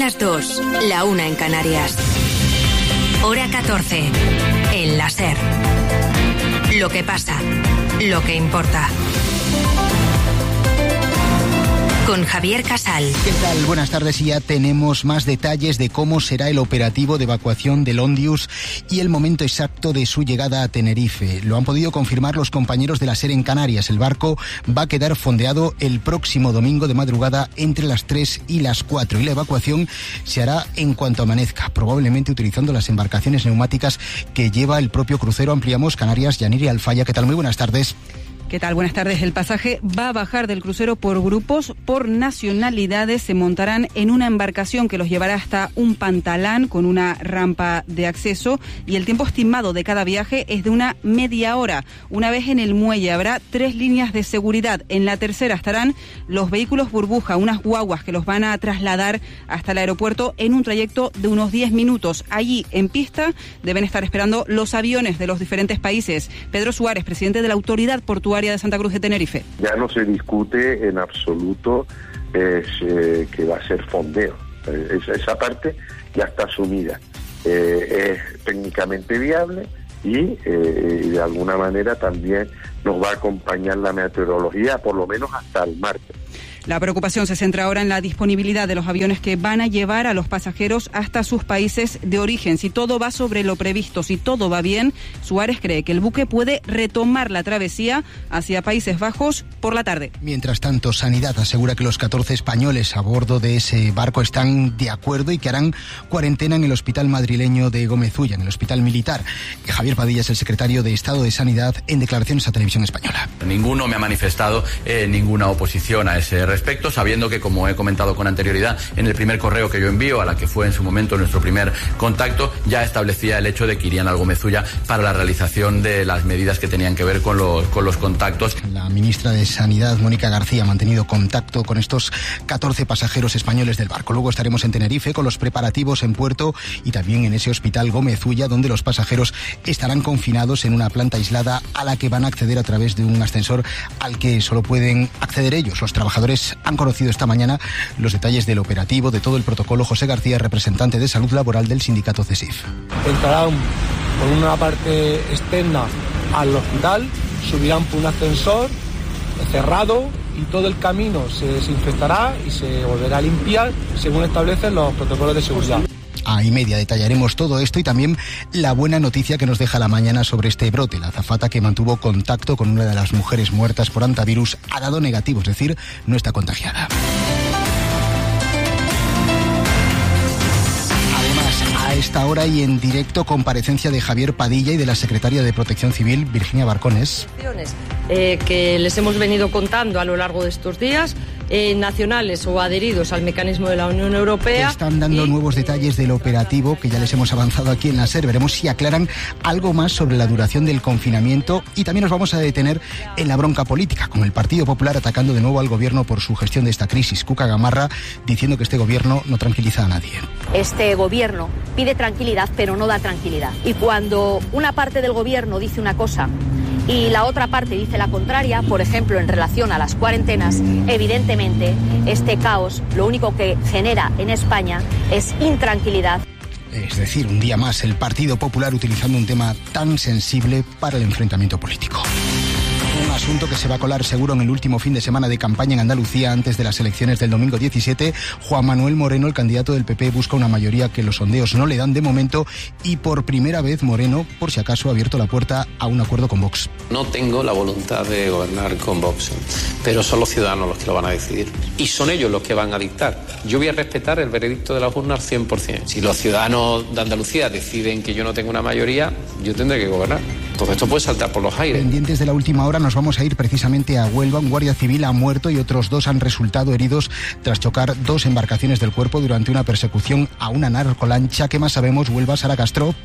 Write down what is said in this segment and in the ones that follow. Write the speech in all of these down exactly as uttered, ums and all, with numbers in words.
las dos, la una en Canarias. Hora catorce, en la SER. Lo que pasa, lo que importa. Con Javier Casal. ¿Qué tal? Buenas tardes. Y ya tenemos más detalles de cómo será el operativo de evacuación del Ondius y el momento exacto de su llegada a Tenerife. Lo han podido confirmar los compañeros de la SER en Canarias. El barco va a quedar fondeado el próximo domingo de madrugada entre las tres y las cuatro. Y la evacuación se hará en cuanto amanezca, probablemente utilizando las embarcaciones neumáticas que lleva el propio crucero. Ampliamos. Canarias, Yaniri Alfaya. ¿Qué tal? Muy buenas tardes. ¿Qué tal? Buenas tardes. El pasaje va a bajar del crucero por grupos, por nacionalidades. Se montarán en una embarcación que los llevará hasta un pantalán con una rampa de acceso, y el tiempo estimado de cada viaje es de una media hora. Una vez en el muelle habrá tres líneas de seguridad. En la tercera estarán los vehículos burbuja, unas guaguas que los van a trasladar hasta el aeropuerto en un trayecto de unos diez minutos. Allí, en pista, deben estar esperando los aviones de los diferentes países. Pedro Suárez, presidente de la Autoridad Portuaria de Santa Cruz de Tenerife. Ya no se discute en absoluto es, eh, que va a ser fondeo. Eh, esa, esa parte ya está asumida. Eh, es técnicamente viable y, eh, y de alguna manera también nos va a acompañar la meteorología por lo menos hasta el martes. La preocupación se centra ahora en la disponibilidad de los aviones que van a llevar a los pasajeros hasta sus países de origen. Si todo va sobre lo previsto, si todo va bien, Suárez cree que el buque puede retomar la travesía hacia Países Bajos por la tarde. Mientras tanto, Sanidad asegura que los catorce españoles a bordo de ese barco están de acuerdo y que harán cuarentena en el hospital madrileño de Gómez Ulla, en el hospital militar. Javier Padilla es el secretario de Estado de Sanidad en declaraciones a Televisión Española. Ninguno me ha manifestado eh, ninguna oposición a ese respecto, sabiendo que, como he comentado con anterioridad, en el primer correo que yo envío, a la que fue en su momento nuestro primer contacto, ya establecía el hecho de que irían al Gómez Ulla para la realización de las medidas que tenían que ver con los, con los contactos. La ministra de Sanidad, Mónica García, ha mantenido contacto con estos catorce pasajeros españoles del barco. Luego estaremos en Tenerife con los preparativos en puerto y también en ese hospital Gómez Ulla, donde los pasajeros estarán confinados en una planta aislada a la que van a acceder a través de un ascensor al que solo pueden acceder ellos. Los trabajadores han conocido esta mañana los detalles del operativo, de todo el protocolo. José García, representante de Salud Laboral del sindicato CESIF. Entrarán por una parte externa al hospital, subirán por un ascensor cerrado y todo el camino se desinfectará y se volverá a limpiar según establecen los protocolos de seguridad. A y media detallaremos todo esto y también la buena noticia que nos deja la mañana sobre este brote. La azafata que mantuvo contacto con una de las mujeres muertas por hantavirus ha dado negativo, es decir, no está contagiada. Además, a esta hora y en directo, comparecencia de Javier Padilla y de la secretaria de Protección Civil, Virginia Barcones. Eh, que les hemos venido contando a lo largo de estos días, eh, nacionales o adheridos al mecanismo de la Unión Europea. Están dando y, nuevos detalles del operativo que ya les hemos avanzado aquí en la SER. Veremos si aclaran algo más sobre la duración del confinamiento y también nos vamos a detener en la bronca política, con el Partido Popular atacando de nuevo al gobierno por su gestión de esta crisis. Cuca Gamarra diciendo que este gobierno no tranquiliza a nadie. Este gobierno pide tranquilidad, pero no da tranquilidad. Y cuando una parte del gobierno dice una cosa y la otra parte dice la contraria, por ejemplo, en relación a las cuarentenas, evidentemente este caos lo único que genera en España es intranquilidad. Es decir, un día más el Partido Popular utilizando un tema tan sensible para el enfrentamiento político. Un asunto que se va a colar seguro en el último fin de semana de campaña en Andalucía antes de las elecciones del domingo diecisiete. Juan Manuel Moreno, el candidato del P P, busca una mayoría que los sondeos no le dan de momento y por primera vez Moreno, por si acaso, ha abierto la puerta a un acuerdo con Vox. No tengo la voluntad de gobernar con Vox, pero son los ciudadanos los que lo van a decidir y son ellos los que van a dictar. Yo voy a respetar el veredicto de las urnas al cien por ciento. Si los ciudadanos de Andalucía deciden que yo no tengo una mayoría, yo tendré que gobernar. Todo esto puede saltar por los aires. Pendientes de la última hora, nos vamos a ir precisamente a Huelva. Un guardia civil ha muerto y otros dos han resultado heridos tras chocar dos embarcaciones del cuerpo durante una persecución a una narcolancha. ¿Qué más sabemos, Huelva? Sara Castro.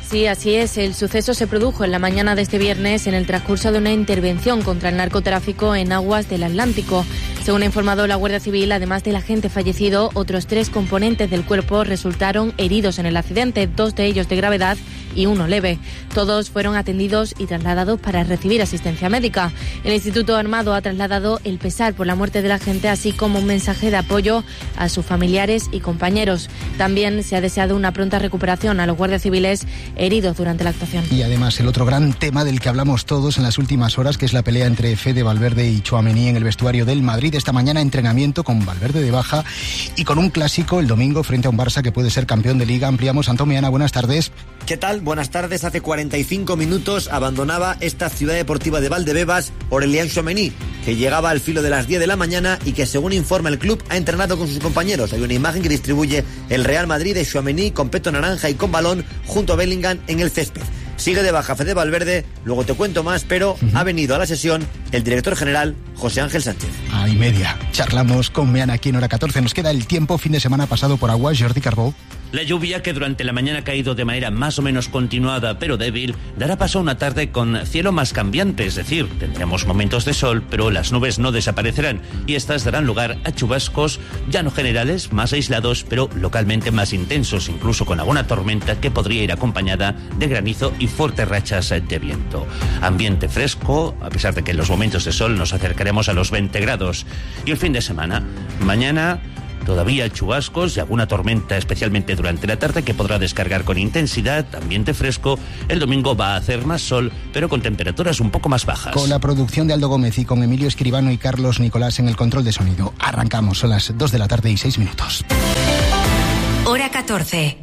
Sí, así es. El suceso se produjo en la mañana de este viernes en el transcurso de una intervención contra el narcotráfico en aguas del Atlántico. Según ha informado la Guardia Civil, además del agente fallecido, otros tres componentes del cuerpo resultaron heridos en el accidente, dos de ellos de gravedad y uno leve. Todos fueron atendidos y trasladados para recibir asistencia médica. El Instituto Armado ha trasladado el pesar por la muerte del agente, así como un mensaje de apoyo a sus familiares y compañeros. También se ha deseado una pronta recuperación a los guardias civiles heridos durante la actuación. Y además el otro gran tema del que hablamos todos en las últimas horas, que es la pelea entre Fede Valverde y Tchouaméni en el vestuario del Madrid. Esta mañana entrenamiento con Valverde de baja y con un clásico el domingo frente a un Barça que puede ser campeón de Liga. Ampliamos. Antomiana, buenas tardes. ¿Qué tal? Buenas tardes. Hace cuarenta y cinco minutos abandonaba esta ciudad deportiva de Valdebebas Aurélien Tchouaméni, que llegaba al filo de las diez de la mañana y que, según informa el club, ha entrenado con sus compañeros. Hay una imagen que distribuye el Real Madrid de Tchouaméni con peto naranja y con balón junto a Bellingham en el césped. Sigue de baja Fede Valverde, luego te cuento más, pero uh-huh. ha venido a la sesión el director general José Ángel Sánchez. A y media. Charlamos con Meana aquí en Hora catorce. Nos queda el tiempo, fin de semana pasado por agua. Jordi Carbó. La lluvia, que durante la mañana ha caído de manera más o menos continuada pero débil, dará paso a una tarde con cielo más cambiante, es decir, tendremos momentos de sol, pero las nubes no desaparecerán y estas darán lugar a chubascos ya no generales, más aislados, pero localmente más intensos, incluso con alguna tormenta que podría ir acompañada de granizo y fuertes rachas de viento. Ambiente fresco, a pesar de que en los momentos de sol nos acercaremos a los veinte grados. Y el fin de semana, mañana todavía chubascos y alguna tormenta, especialmente durante la tarde, que podrá descargar con intensidad, ambiente fresco. El domingo va a hacer más sol, pero con temperaturas un poco más bajas. Con la producción de Aldo Gómez y con Emilio Escribano y Carlos Nicolás en el control de sonido. Arrancamos, son las dos de la tarde y seis minutos. Hora catorce.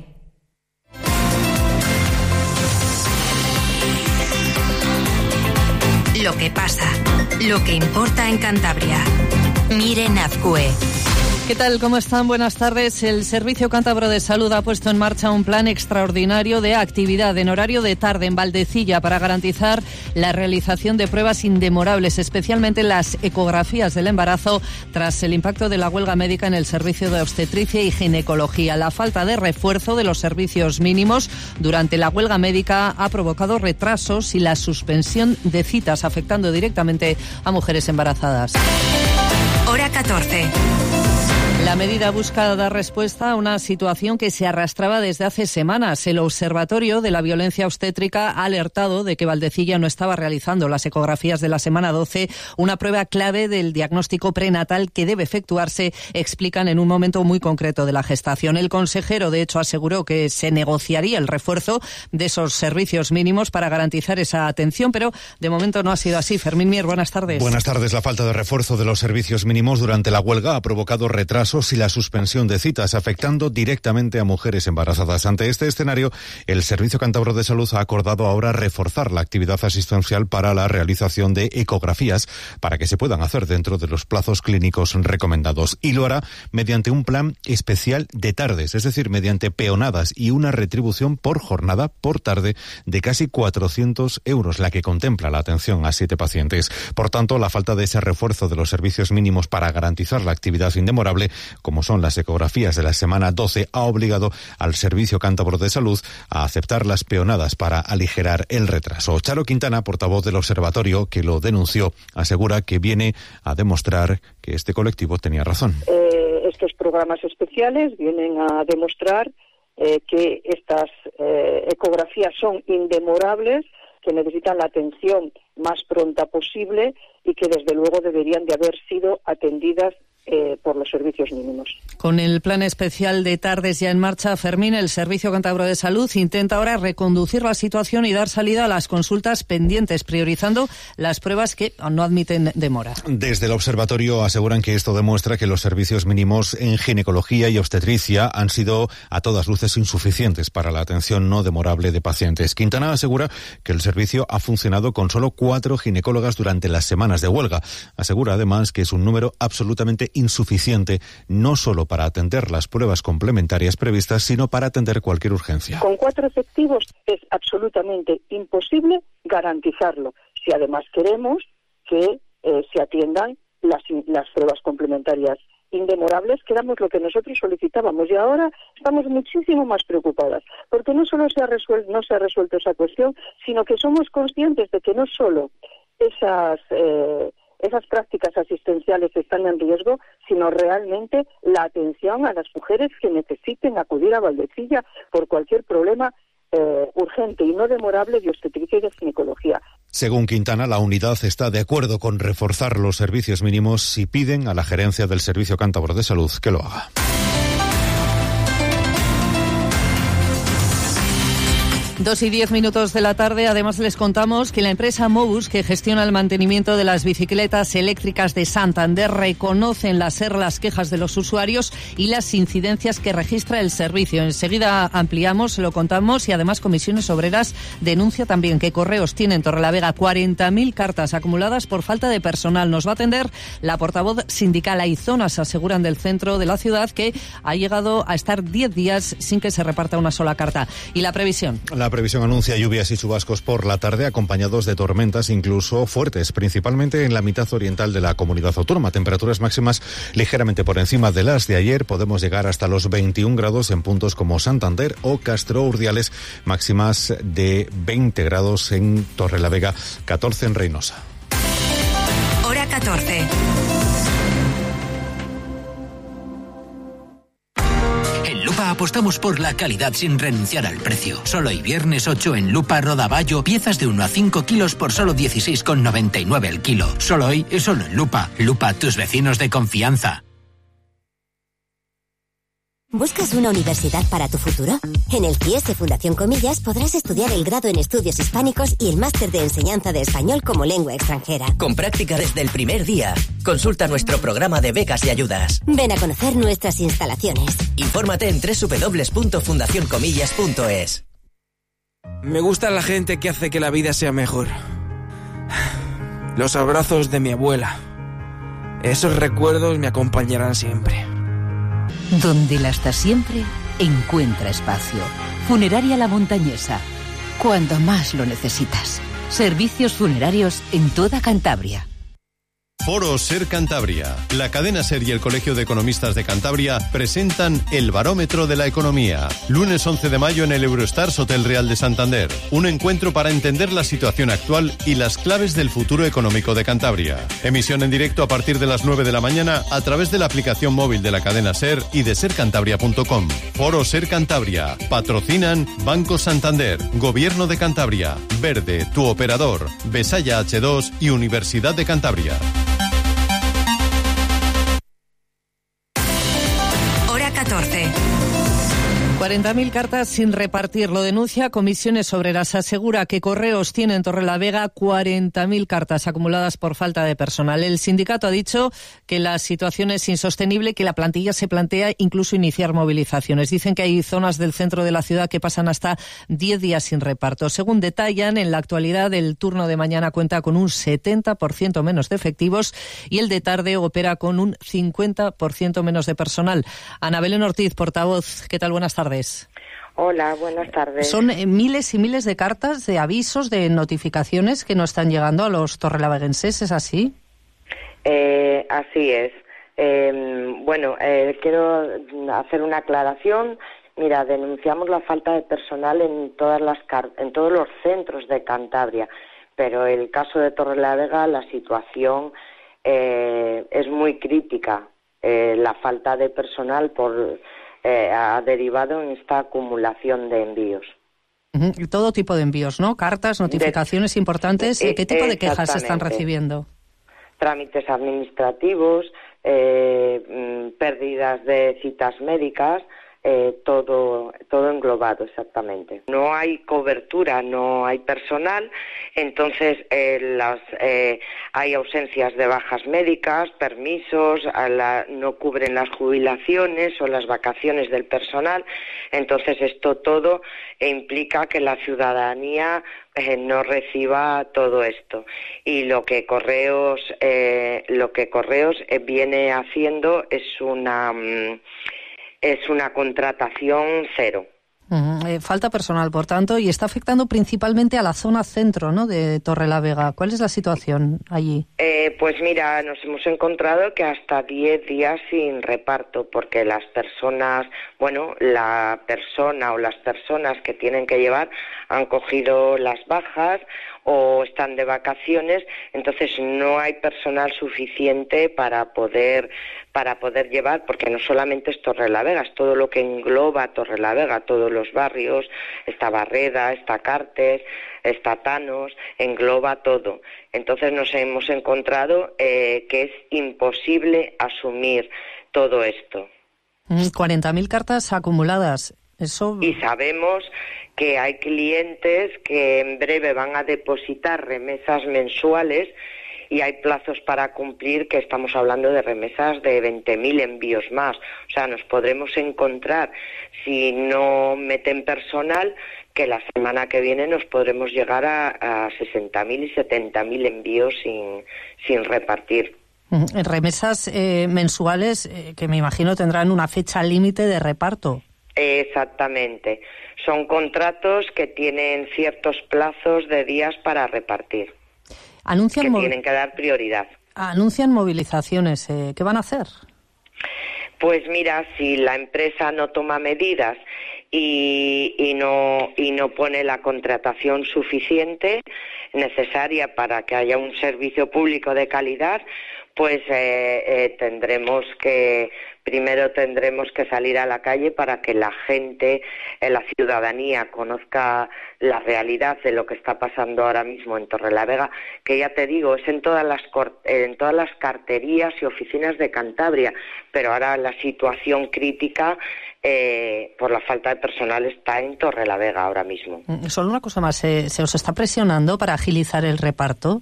Lo que pasa, lo que importa en Cantabria. Miren Azcue. ¿Qué tal? ¿Cómo están? Buenas tardes. El Servicio Cántabro de Salud ha puesto en marcha un plan extraordinario de actividad en horario de tarde en Valdecilla para garantizar la realización de pruebas indemorables, especialmente las ecografías del embarazo, tras el impacto de la huelga médica en el servicio de obstetricia y ginecología. La falta de refuerzo de los servicios mínimos durante la huelga médica ha provocado retrasos y la suspensión de citas, afectando directamente a mujeres embarazadas. Hora catorce. La medida busca dar respuesta a una situación que se arrastraba desde hace semanas. El Observatorio de la Violencia Obstétrica ha alertado de que Valdecilla no estaba realizando las ecografías de la semana doce, una prueba clave del diagnóstico prenatal que debe efectuarse, explican, en un momento muy concreto de la gestación. El consejero, de hecho, aseguró que se negociaría el refuerzo de esos servicios mínimos para garantizar esa atención, pero de momento no ha sido así. Fermín Mier, buenas tardes. Buenas tardes. La falta de refuerzo de los servicios mínimos durante la huelga ha provocado retrasos y la suspensión de citas, afectando directamente a mujeres embarazadas. Ante este escenario, el Servicio Cántabro de Salud ha acordado ahora reforzar la actividad asistencial para la realización de ecografías para que se puedan hacer dentro de los plazos clínicos recomendados. Y lo hará mediante un plan especial de tardes, es decir, mediante peonadas y una retribución por jornada, por tarde, de casi cuatrocientos euros, la que contempla la atención a siete pacientes. Por tanto, la falta de ese refuerzo de los servicios mínimos para garantizar la actividad indemorable, como son las ecografías de la semana doce, ha obligado al Servicio Cántabro de Salud a aceptar las peonadas para aligerar el retraso. Charo Quintana, portavoz del Observatorio, que lo denunció, asegura que viene a demostrar que este colectivo tenía razón. Eh, estos programas especiales vienen a demostrar eh, que estas eh, ecografías son indemorables, que necesitan la atención más pronta posible y que desde luego deberían de haber sido atendidas Eh, por los servicios mínimos. Con el plan especial de tardes ya en marcha, Fermín, el Servicio Cántabro de Salud intenta ahora reconducir la situación y dar salida a las consultas pendientes, priorizando las pruebas que no admiten demora. Desde el observatorio aseguran que esto demuestra que los servicios mínimos en ginecología y obstetricia han sido a todas luces insuficientes para la atención no demorable de pacientes. Quintana asegura que el servicio ha funcionado con solo cuatro ginecólogas durante las semanas de huelga. Asegura además que es un número absolutamente insuficiente, no solo para atender las pruebas complementarias previstas, sino para atender cualquier urgencia. Con cuatro efectivos es absolutamente imposible garantizarlo, si además queremos que eh, se atiendan las, las pruebas complementarias indemorables, que éramos lo que nosotros solicitábamos, y ahora estamos muchísimo más preocupadas, porque no solo se ha resuelto, no se ha resuelto esa cuestión, sino que somos conscientes de que no solo esas eh, esas prácticas asistenciales están en riesgo, sino realmente la atención a las mujeres que necesiten acudir a Valdecilla por cualquier problema eh, urgente y no demorable de obstetricia y de ginecología. Según Quintana, la unidad está de acuerdo con reforzar los servicios mínimos y piden a la gerencia del Servicio Cántabro de Salud que lo haga. Dos y diez minutos de la tarde. Además, les contamos que la empresa Mobus, que gestiona el mantenimiento de las bicicletas eléctricas de Santander, reconoce en la SER las quejas de los usuarios y las incidencias que registra el servicio. Enseguida ampliamos, lo contamos, y además Comisiones Obreras denuncia también que Correos tiene en Torrelavega cuarenta mil cartas acumuladas por falta de personal. Nos va a atender la portavoz sindical. Hay zonas, aseguran, del centro de la ciudad que ha llegado a estar diez días sin que se reparta una sola carta. ¿Y la previsión? La previsión anuncia lluvias y chubascos por la tarde, acompañados de tormentas incluso fuertes, principalmente en la mitad oriental de la comunidad autónoma. Temperaturas máximas ligeramente por encima de las de ayer. Podemos llegar hasta los veintiún grados en puntos como Santander o Castro Urdiales, máximas de veinte grados en Torrelavega, catorce en Reynosa. Hora catorce. En Lupa apostamos por la calidad sin renunciar al precio. Solo hoy viernes ocho en Lupa Rodaballo, piezas de uno a cinco kilos por solo dieciséis con noventa y nueve el kilo. Solo hoy y solo en Lupa. Lupa, tus vecinos de confianza. ¿Buscas una universidad para tu futuro? En el C I E S de Fundación Comillas podrás estudiar el grado en Estudios Hispánicos y el máster de Enseñanza de Español como lengua extranjera. Con práctica desde el primer día. Consulta nuestro programa de becas y ayudas. Ven a conocer nuestras instalaciones. Infórmate en doble u doble u doble u punto fundación comillas punto es. Me gusta la gente que hace que la vida sea mejor. Los abrazos de mi abuela. Esos recuerdos me acompañarán siempre. Donde la está siempre, encuentra espacio. Funeraria La Montañesa. Cuando más lo necesitas. Servicios funerarios en toda Cantabria. Foro SER Cantabria. La cadena SER y el Colegio de Economistas de Cantabria presentan el Barómetro de la Economía. Lunes once de mayo en el Eurostars Hotel Real de Santander. Un encuentro para entender la situación actual y las claves del futuro económico de Cantabria. Emisión en directo a partir de las nueve de la mañana a través de la aplicación móvil de la cadena SER y de ser cantabria punto com. Foro SER Cantabria. Patrocinan Banco Santander, Gobierno de Cantabria, Verde, tu operador, Besaya hache dos y Universidad de Cantabria. catorce. cuarenta mil cartas sin repartir. Lo denuncia Comisiones Obreras. Asegura que Correos tiene en Torrelavega cuarenta mil cartas acumuladas por falta de personal. El sindicato ha dicho que la situación es insostenible y que la plantilla se plantea incluso iniciar movilizaciones. Dicen que hay zonas del centro de la ciudad que pasan hasta diez días sin reparto. Según detallan, en la actualidad el turno de mañana cuenta con un setenta por ciento menos de efectivos y el de tarde opera con un cincuenta por ciento menos de personal. Ana Belén Ortiz, portavoz, ¿qué tal? Buenas tardes. Hola, buenas tardes. Son eh, miles y miles de cartas, de avisos, de notificaciones que no están llegando a los torrelaveguenses, ¿es así? Eh, así es. Eh, bueno, eh, quiero hacer una aclaración. Mira, denunciamos la falta de personal en todas las car- en todos los centros de Cantabria, pero el caso de Torrelavega, la situación eh, es muy crítica. Eh, la falta de personal por Eh, ha derivado en esta acumulación de envíos. Uh-huh. Todo tipo de envíos, ¿no? Cartas, notificaciones de, importantes. Eh, ¿Qué tipo de quejas se están recibiendo? Trámites administrativos, eh, pérdidas de citas médicas, eh, todo, todo englobado exactamente. No hay cobertura, no hay personal, entonces eh, las, eh, hay ausencias de bajas médicas, permisos, a la, no cubren las jubilaciones o las vacaciones del personal, entonces esto todo implica que la ciudadanía eh, no reciba todo esto. Y lo que Correos, eh, lo que Correos eh, viene haciendo es una... Mm, es una contratación cero. Uh-huh. Eh, falta personal, por tanto, y está afectando principalmente a la zona centro, ¿no?, de Torrelavega. ¿Cuál es la situación allí? Eh, pues mira, nos hemos encontrado que hasta diez días sin reparto, porque las personas, bueno, la persona o las personas que tienen que llevar han cogido las bajas o están de vacaciones, entonces no hay personal suficiente para poder para poder llevar, porque no solamente es Torrelavega, es todo lo que engloba Torrelavega, todos los barrios, está Barreda, está Cartes, está Tanos, engloba todo. Entonces nos hemos encontrado eh, que es imposible asumir todo esto. cuarenta mil cartas acumuladas. Eso... Y sabemos que hay clientes que en breve van a depositar remesas mensuales y hay plazos para cumplir, que estamos hablando de remesas de veinte mil envíos más. O sea, nos podremos encontrar, si no meten personal, que la semana que viene nos podremos llegar a, a sesenta mil y setenta mil envíos sin, sin repartir. Remesas eh, mensuales eh, que me imagino tendrán una fecha límite de reparto. Exactamente. Son contratos que tienen ciertos plazos de días para repartir. Anuncian que mo- tienen que dar prioridad. Anuncian movilizaciones. Eh, ¿Qué van a hacer? Pues mira, si la empresa no toma medidas y, y no y no pone la contratación suficiente necesaria para que haya un servicio público de calidad, pues eh, eh, tendremos que primero tendremos que salir a la calle para que la gente, eh, la ciudadanía, conozca la realidad de lo que está pasando ahora mismo en Torrelavega, que ya te digo, es en todas las cor- en todas las carterías y oficinas de Cantabria, pero ahora la situación crítica eh, por la falta de personal está en Torrelavega ahora mismo. Solo una cosa más, ¿se, se os está presionando para agilizar el reparto?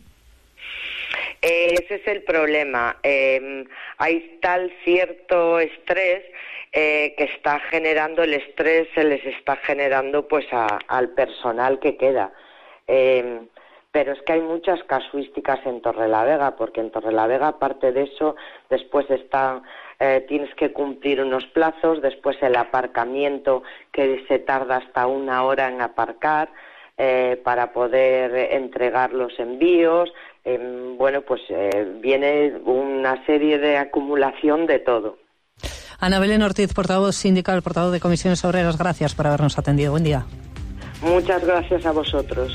Eh, ese es el problema. Eh, hay tal cierto estrés eh, que está generando, el estrés se les está generando pues a, al personal que queda. Eh, pero es que hay muchas casuísticas en Torrelavega, porque en Torrelavega, aparte de eso, después está eh, tienes que cumplir unos plazos, después el aparcamiento, que se tarda hasta una hora en aparcar eh, para poder entregar los envíos. Eh, bueno, pues eh, viene una serie de acumulación de todo. Ana Belén Ortiz, portavoz sindical, portavoz de Comisiones Obreras, gracias por habernos atendido. Buen día. Muchas gracias a vosotros.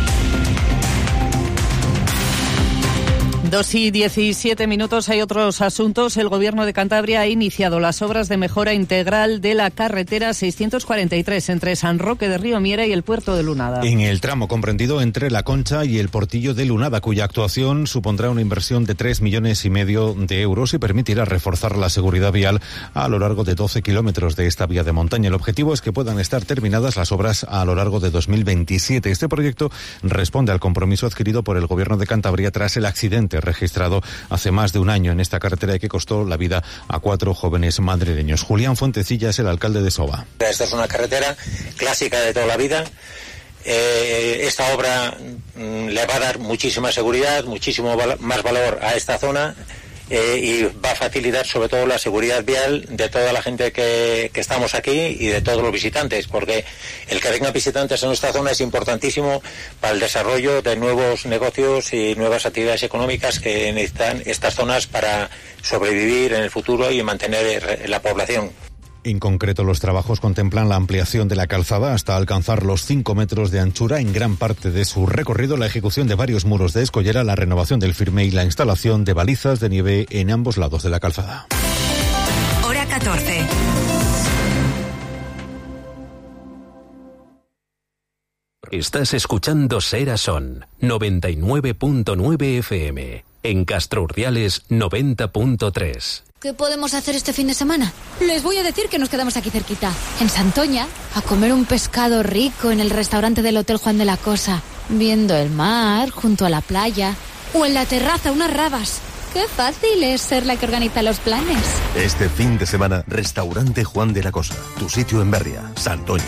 Dos y diecisiete minutos, hay otros asuntos. El Gobierno de Cantabria ha iniciado las obras de mejora integral de la carretera seiscientos cuarenta y tres entre San Roque de Río Miera y el puerto de Lunada. En el tramo comprendido entre La Concha y el Portillo de Lunada, cuya actuación supondrá una inversión de tres millones y medio de euros y permitirá reforzar la seguridad vial a lo largo de doce kilómetros de esta vía de montaña. El objetivo es que puedan estar terminadas las obras a lo largo de dos mil veintisiete. Este proyecto responde al compromiso adquirido por el Gobierno de Cantabria tras el accidente registrado hace más de un año en esta carretera y que costó la vida a cuatro jóvenes madrileños. Julián Fuentecilla es el alcalde de Soba. Esta es una carretera clásica de toda la vida. Eh, esta obra mm, le va a dar muchísima seguridad, muchísimo val- más valor a esta zona. Eh, y va a facilitar sobre todo la seguridad vial de toda la gente que, que estamos aquí y de todos los visitantes, porque el que vengan visitantes en nuestra zona es importantísimo para el desarrollo de nuevos negocios y nuevas actividades económicas que necesitan estas zonas para sobrevivir en el futuro y mantener la población. En concreto, los trabajos contemplan la ampliación de la calzada hasta alcanzar los cinco metros de anchura en gran parte de su recorrido, la ejecución de varios muros de escollera, la renovación del firme y la instalación de balizas de nieve en ambos lados de la calzada. Hora catorce. Estás escuchando Sera Son, noventa y nueve punto nueve F M. En Castro Urdiales, noventa punto tres. ¿Qué podemos hacer este fin de semana? Les voy a decir que nos quedamos aquí cerquita, en Santoña, a comer un pescado rico en el restaurante del Hotel Juan de la Cosa, viendo el mar junto a la playa, o en la terraza unas rabas. ¡Qué fácil es ser la que organiza los planes! Este fin de semana, Restaurante Juan de la Cosa, tu sitio en Berria, Santoña.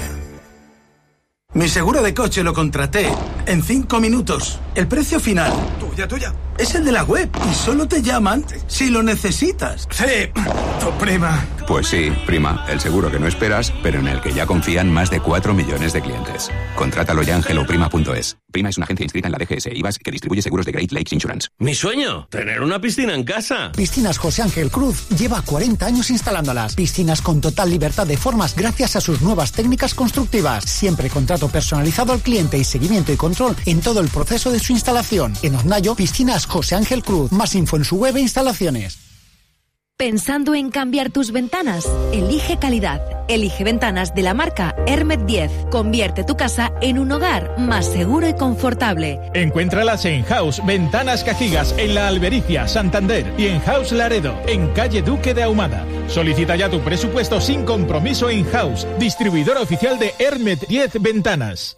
Mi seguro de coche lo contraté en cinco minutos. El precio final, tuya, tuya, Es el de la web y solo te llama si lo necesitas. Sí, tu prima. Pues sí, prima, el seguro que no esperas, pero en el que ya confían más de cuatro millones de clientes. Contrátalo ya en hello prima punto es. Prima es una agencia inscrita en la D G S I V A S que distribuye seguros de Great Lakes Insurance. Mi sueño, tener una piscina en casa. Piscinas José Ángel Cruz lleva cuarenta años instalándolas. Piscinas con total libertad de formas gracias a sus nuevas técnicas constructivas. Siempre contrato personalizado al cliente y seguimiento y control en todo el proceso de su instalación. En Hornayo, Piscinas José Ángel Cruz. Más info en su web e instalaciones. ¿Pensando en cambiar tus ventanas? Elige calidad. Elige ventanas de la marca Hermet diez. Convierte tu casa en un hogar más seguro y confortable. Encuéntralas en House Ventanas Cajigas, en La Albericia, Santander, y en House Laredo, en calle Duque de Ahumada. Solicita ya tu presupuesto sin compromiso en House, distribuidor oficial de Hermet diez Ventanas.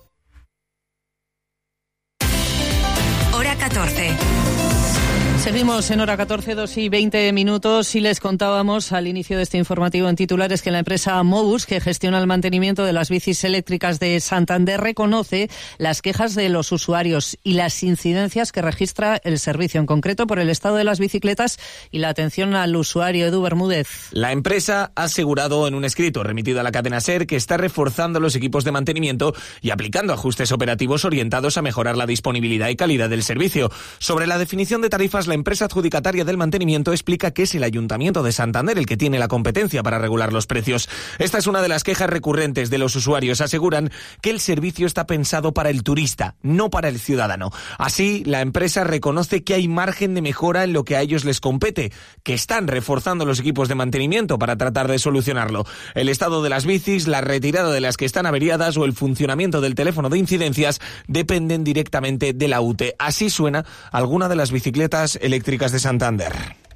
Hora catorce. Seguimos en hora catorce, dos y veinte minutos, y les contábamos al inicio de este informativo en titulares que la empresa Mobus, que gestiona el mantenimiento de las bicis eléctricas de Santander, reconoce las quejas de los usuarios y las incidencias que registra el servicio, en concreto por el estado de las bicicletas y la atención al usuario. Edu Bermúdez. La empresa ha asegurado en un escrito remitido a la cadena SER que está reforzando los equipos de mantenimiento y aplicando ajustes operativos orientados a mejorar la disponibilidad y calidad del servicio. Sobre la definición de tarifas, la empresa adjudicataria del mantenimiento explica que es el Ayuntamiento de Santander el que tiene la competencia para regular los precios. Esta es una de las quejas recurrentes de los usuarios. Aseguran que el servicio está pensado para el turista, no para el ciudadano. Así, la empresa reconoce que hay margen de mejora en lo que a ellos les compete, que están reforzando los equipos de mantenimiento para tratar de solucionarlo. El estado de las bicis, la retirada de las que están averiadas o el funcionamiento del teléfono de incidencias dependen directamente de la U T E. Así suena alguna de las bicicletas eléctricas de Santander.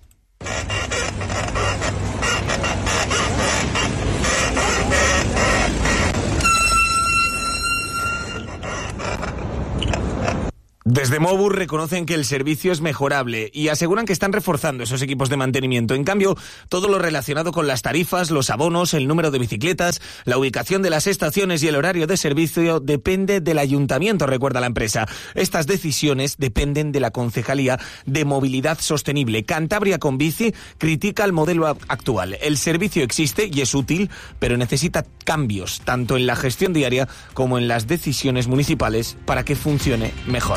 Desde Mobus reconocen que el servicio es mejorable y aseguran que están reforzando esos equipos de mantenimiento. En cambio, todo lo relacionado con las tarifas, los abonos, el número de bicicletas, la ubicación de las estaciones y el horario de servicio depende del ayuntamiento, recuerda la empresa. Estas decisiones dependen de la Concejalía de Movilidad Sostenible. Cantabria con Bici critica el modelo actual. El servicio existe y es útil, pero necesita cambios, tanto en la gestión diaria como en las decisiones municipales, para que funcione mejor.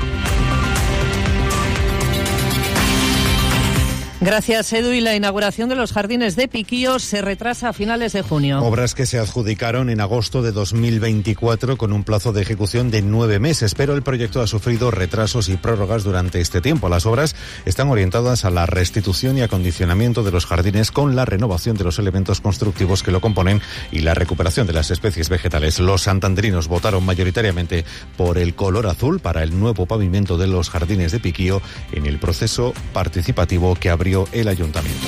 Gracias, Edu. Y la inauguración de los jardines de Piquío se retrasa a finales de junio. Obras que se adjudicaron en agosto de dos mil veinticuatro con un plazo de ejecución de nueve meses, pero el proyecto ha sufrido retrasos y prórrogas durante este tiempo. Las obras están orientadas a la restitución y acondicionamiento de los jardines con la renovación de los elementos constructivos que lo componen y la recuperación de las especies vegetales. Los santanderinos votaron mayoritariamente por el color azul para el nuevo pavimento de los jardines de Piquío en el proceso participativo que abrió el ayuntamiento.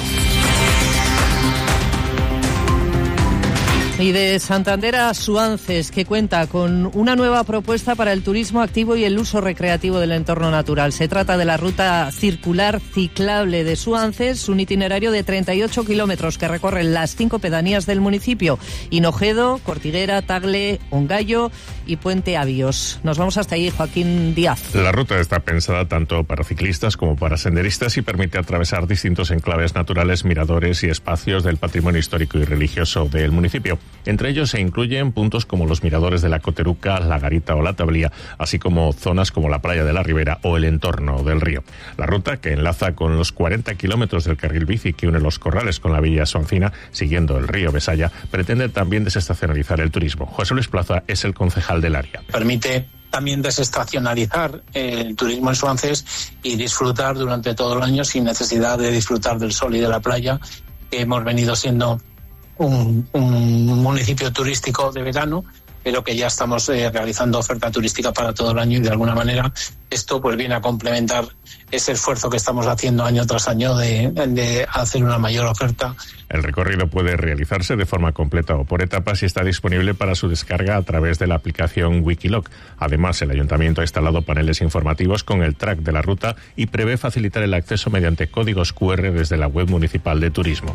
Y de Santander a Suances, que cuenta con una nueva propuesta para el turismo activo y el uso recreativo del entorno natural. Se trata de la ruta circular ciclable de Suances, un itinerario de treinta y ocho kilómetros que recorre las cinco pedanías del municipio: Hinojedo, Cortiguera, Tagle, Ongallo y Puente Avíos. Nos vamos hasta allí, Joaquín Díaz. La ruta está pensada tanto para ciclistas como para senderistas y permite atravesar distintos enclaves naturales, miradores y espacios del patrimonio histórico y religioso del municipio. Entre ellos se incluyen puntos como los miradores de la Coteruca, la Garita o la Tablía, así como zonas como la playa de la Ribera o el entorno del río. La ruta, que enlaza con los cuarenta kilómetros del carril bici que une los Corrales con la Villa Suancina, siguiendo el río Besaya, pretende también desestacionalizar el turismo. José Luis Plaza es el concejal del área. Permite también desestacionalizar el turismo en Suances y disfrutar durante todo el año sin necesidad de disfrutar del sol y de la playa, que hemos venido siendo Un, un municipio turístico de verano, pero que ya estamos eh, realizando oferta turística para todo el año, y de alguna manera esto pues viene a complementar ese esfuerzo que estamos haciendo año tras año de, de hacer una mayor oferta. El recorrido puede realizarse de forma completa o por etapas y está disponible para su descarga a través de la aplicación Wikiloc. Además, el ayuntamiento ha instalado paneles informativos con el track de la ruta y prevé facilitar el acceso mediante códigos cu erre desde la web municipal de turismo.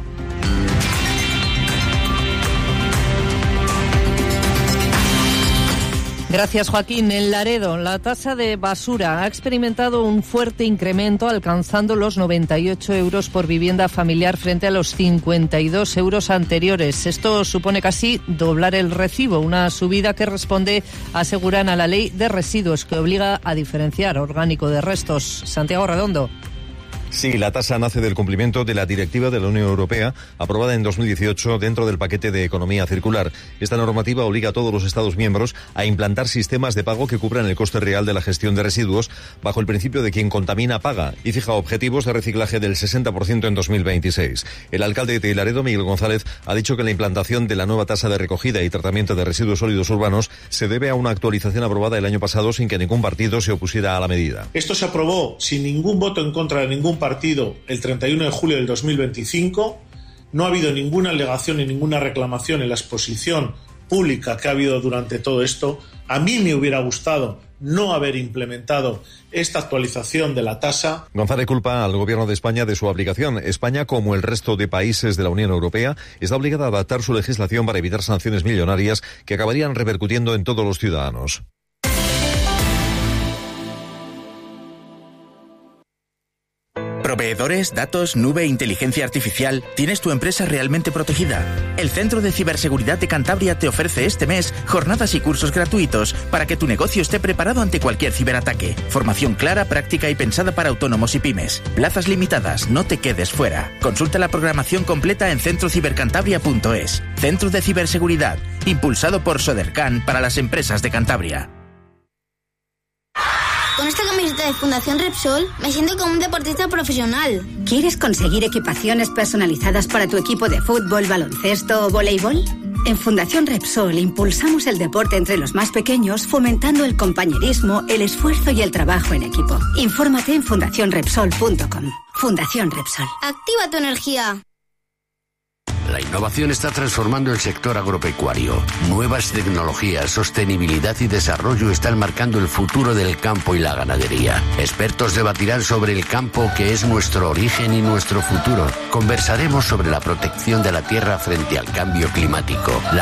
Gracias, Joaquín. En Laredo, la tasa de basura ha experimentado un fuerte incremento, alcanzando los noventa y ocho euros por vivienda familiar frente a los cincuenta y dos euros anteriores. Esto supone casi doblar el recibo, una subida que responde, aseguran, a la ley de residuos que obliga a diferenciar orgánico de restos. Santiago Redondo. Sí, la tasa nace del cumplimiento de la Directiva de la Unión Europea, aprobada en dos mil dieciocho dentro del paquete de economía circular. Esta normativa obliga a todos los Estados miembros a implantar sistemas de pago que cubran el coste real de la gestión de residuos, bajo el principio de quien contamina paga, y fija objetivos de reciclaje del sesenta por ciento en dos mil veintiséis. El alcalde de Laredo, Miguel González, ha dicho que la implantación de la nueva tasa de recogida y tratamiento de residuos sólidos urbanos se debe a una actualización aprobada el año pasado sin que ningún partido se opusiera a la medida. Esto se aprobó sin ningún voto en contra de ningún partido el treinta y uno de julio del dos mil veinticinco. No ha habido ninguna alegación ni ninguna reclamación en la exposición pública que ha habido durante todo esto. A mí me hubiera gustado no haber implementado esta actualización de la tasa. González culpa al Gobierno de España de su aplicación. España, como el resto de países de la Unión Europea, está obligada a adaptar su legislación para evitar sanciones millonarias que acabarían repercutiendo en todos los ciudadanos. Proveedores, datos, nube, inteligencia artificial. ¿Tienes tu empresa realmente protegida? El Centro de Ciberseguridad de Cantabria te ofrece este mes jornadas y cursos gratuitos para que tu negocio esté preparado ante cualquier ciberataque. Formación clara, práctica y pensada para autónomos y pymes. Plazas limitadas, no te quedes fuera. Consulta la programación completa en centro cibercantabria punto es. Centro de Ciberseguridad, impulsado por Sodercan para las empresas de Cantabria. Con esta camiseta de Fundación Repsol me siento como un deportista profesional. ¿Quieres conseguir equipaciones personalizadas para tu equipo de fútbol, baloncesto o voleibol? En Fundación Repsol impulsamos el deporte entre los más pequeños, fomentando el compañerismo, el esfuerzo y el trabajo en equipo. Infórmate en fundación repsol punto com. Fundación Repsol. Activa tu energía. La innovación está transformando el sector agropecuario. Nuevas tecnologías, sostenibilidad y desarrollo están marcando el futuro del campo y la ganadería. Expertos debatirán sobre el campo, que es nuestro origen y nuestro futuro. Conversaremos sobre la protección de la tierra frente al cambio climático, la